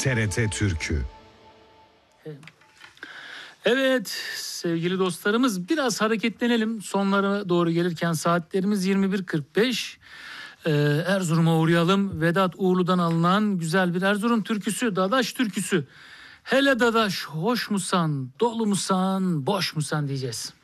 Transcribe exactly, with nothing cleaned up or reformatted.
T R T Türkü. Evet sevgili dostlarımız, biraz hareketlenelim. Sonlara doğru gelirken saatlerimiz yirmi bir kırk beş. Ee, Erzurum'a uğrayalım. Vedat Uğurlu'dan alınan güzel bir Erzurum türküsü, Dadaş türküsü. Hele dadaş hoş musan, dolu musan, boş musan diyeceğiz.